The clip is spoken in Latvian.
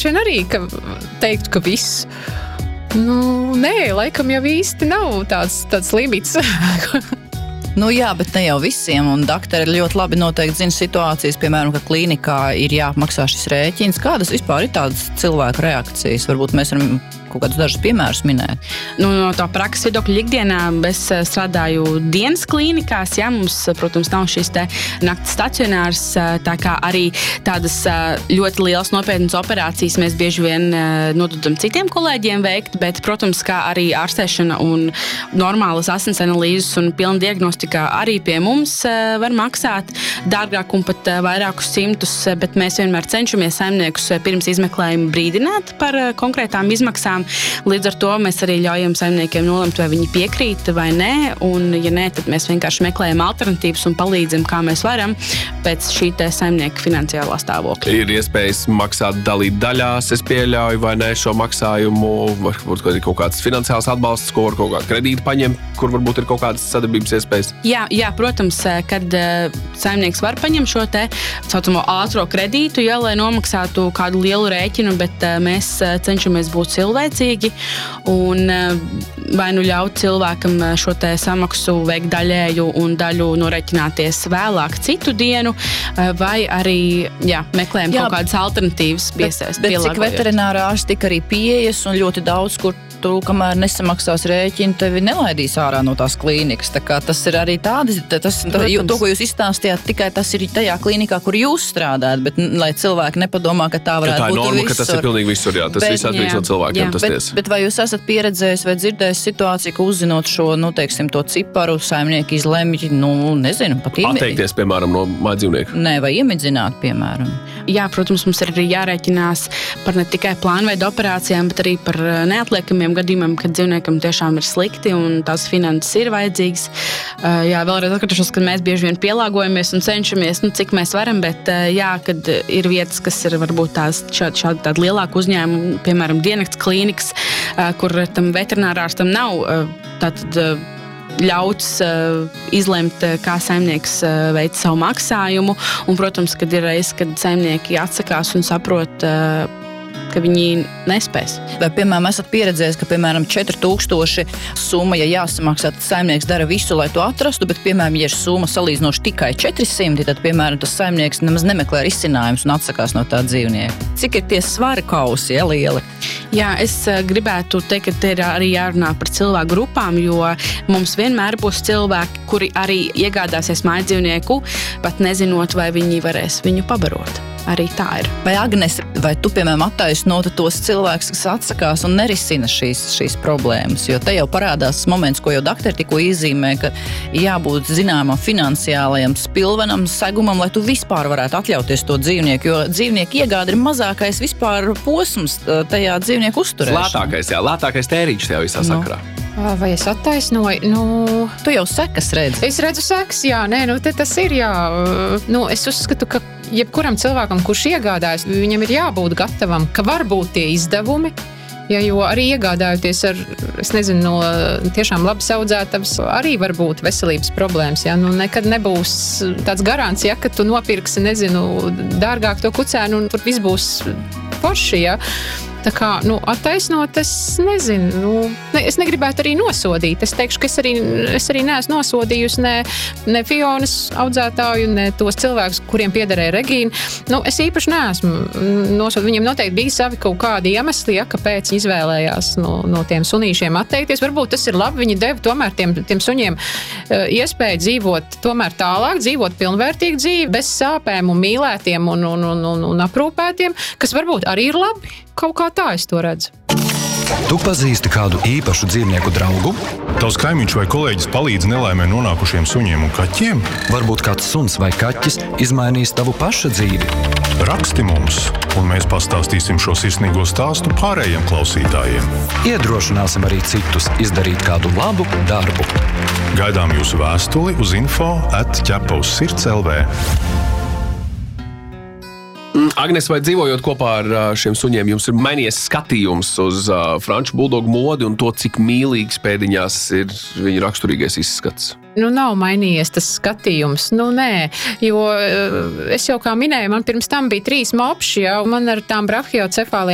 droši vien arī, ka teiktu, ka viss. Nē, laikam jau īsti nav tāds limits. Jā, bet ne jau visiem, un daktari ļoti labi noteikti zina situācijas, piemēram, ka klīnikā ir jāapmaksā šis rēķins. Kādas vispār ir tādas cilvēku reakcijas? Varbūt mēs varam kaut kādus dažus piemērus minēt. No tā prakses viedokļa ikdienā es strādāju dienas klīnikās, mums, protams, nav šis te nakts stacionārs, tā kā arī tādas ļoti lielas nopietnas operācijas mēs bieži vien nododam citiem kolēģiem veikt, bet, protams, kā arī ārstēšana un normālas asins analīzes un pilna diagnostika arī pie mums var maksāt dārgāk un pat vairākus simtus, bet mēs vienmēr cenšamies saimniekus pirms izmeklējuma brīdināt par konkrētām izmaksām. Līdz ar to mēs arī ļaujam saimniekiem nolemt, vai viņi piekrīt vai nē, un ja nē, tad mēs vienkārši meklējam alternatīvas un palīdzam, kā mēs varam pēc šī te saimnieka finansiālā stāvokļa. Ir iespējas maksāt dalīt daļās, es pieļauju vai nē šo maksājumu, varbūt ir kaut kāds finansiāls atbalsts, ko var kaut kādu kredītu paņemt, kur varbūt ir kaut kādas sadarbības iespējas. Jā, protams, kad saimnieks var paņemt šo te saucamo ātro kredītu, lai nomaksātu kādu lielu rēķinu, bet mēs cenšamies būt cilvēcīgi un vai nu ļaut cilvēkam šo te samaksu veikt daļēju un daļu noreķināties vēlāk citu dienu, vai arī meklējam kaut kādas alternatīvas piesaist. Bet cik veterinārā ārsti tika arī pieejas un ļoti daudz, kur tu, kamēr nesamaksās rēķinu, tevi nelaidīs ārā no tās klīnikas. Tā kā tas ir arī tādi, to, ko jūs izstāstījāt, tikai tas ir tajā klīnikā, kur jūs strādājat, bet lai cilvēki nepadomā, ka tā varētu būt visur. Tā ir norma, ka tas ir pilnīgi visur, tas viss atkarīgs no cilvēkiem. Bet vai jūs esat pieredzējis vai dzirdējis situāciju, ka uzzinot šo, to ciparu, saimnieki izlemj, nezinu, pat atteikties, piemēram, no mājdzīvnieku? Nē, vai iemidzināt, piemēram? Jā, protams, mums ir arī jārēķinās par ne tikai plānveidu operācijām, bet arī par neatliekamiem gadījumiem, kad dzīvniekam tiešām ir slikti un tās finanses ir vajadzīgas. Vēlreiz atkārtošos, ka mēs bieži vien pielāgojamies un cenšamies, cik mēs varam, bet kad ir vietas, kas ir varbūt šādi tādi lielāki uzņēmumi, piemēram, diennakts klīnikas, kur tam veterinārārstam nav tātad ļauts izlemt, kā saimnieks veic savu maksājumu. Un, protams, kad ir reiz, kad saimnieki atsakās un saprot, ka viņi nespēs. Vai, piemēram, esat pieredzējis, ka, piemēram, 4000 summa, ja jāsamaksā, tad saimnieks dara visu, lai to atrastu, bet, piemēram, ja ir summa salīdzinoši tikai 400, tad, piemēram, tas saimnieks nemaz nemeklē risinājumus un atsakās no tā dzīvnieka. Cik ir tie svari kausi, lieli? Jā, es gribētu teikt, ka te ir arī jārunā par cilvēku grupām, jo mums vienmēr būs cilvēki, kuri arī iegādāsies mājdzīvnieku, pat nezinot, vai viņi varēs viņu pabarot. Arī tā ir. Vai, Agnese, vai tu, piemēram, attaisnotu tos cilvēkus, kas atsakās un nerisina šīs problēmas? Jo te jau parādās moments, ko jau daktari tikko iezīmē, ka jābūt zināmam finansiālajam spilvenam, segumam, lai tu vispār varētu atļauties to dzīvnieku, jo dzīvnieku iegāde ir mazākais vispār posms tajā dzīvnieku uzturēšanā. Lētākais tērīčs tajā visā sakarā. Vai es attaisnoju? Tu jau sekas redzi. Es redzu sekas, tas ir, es uzskatu, ka jebkuram cilvēkam, kurš iegādājas, viņam ir jābūt gatavam, ka var būt tie izdevumi, jo arī iegādājoties ar, no tiešām labi audzētavas, arī var būt veselības problēmas, nekad nebūs tāds garants, ka tu nopirksi, dārgāk to kucēnu un tur viss būs forši, Tā kā, attaisnot, es nezinu. Es negribētu arī nosodīt. Es teikšu, ka es arī neesmu nosodījusi ne Fionas audzētāju, ne tos cilvēkus, kuriem piederēja Regīna. Es īpaši neesmu nosodīt. Viņiem noteikti bija savi kaut kādi iemesli, kāpēc izvēlējās no tiem sunīšiem atteikties. Varbūt tas ir labi. Viņi deva tomēr tiem suņiem iespēju dzīvot tomēr tālāk, dzīvot pilnvērtīgu dzīvi, bez sāpēm un mīlētiem un aprūpētiem, kas varbūt arī ir labi. Kaut kā tā es to redzu. Tu pazīsti kādu īpašu dzīvnieku draugu? Tavs kaimiņš vai kolēģis palīdz nelaimē nonākušiem suņiem un kaķiem? Varbūt kāds suns vai kaķis izmainīs tavu paša dzīvi? Raksti mums, un mēs pastāstīsim šo sirsnīgo stāstu pārējiem klausītājiem. Iedrošināsim arī citus izdarīt kādu labu darbu. Gaidām jūsu vēstuli uz info@ķepauzsirds.lv. Agnes, vai dzīvojot kopā ar šiem suņiem, jums ir mainījies skatījums uz franču buldogu modi un to, cik mīlīgs pēdiņās ir viņa raksturīgais izskats? Nav mainījies tas skatījums. Nē, jo es jau kā minēju, man pirms tam bija 3 mopši, un man ar tām brachiocefālijām